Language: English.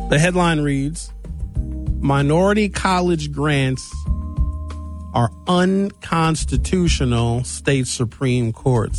The headline reads, Minority college grants are unconstitutional, state Supreme Court